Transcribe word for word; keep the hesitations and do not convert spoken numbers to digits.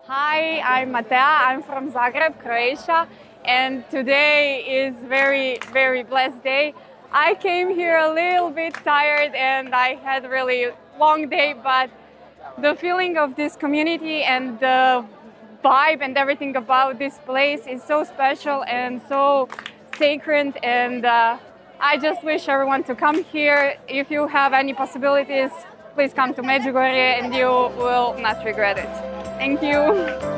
Hi, I'm Matea. I'm from Zagreb, Croatia, and today is very, very blessed day. I came here a little bit tired and I had a really long day, but the feeling of this community and the vibe and everything about this place is so special and so sacred, and uh, I just wish everyone to come here. If you have any possibilities, please come to Međugorje and you will not regret it. Thank you.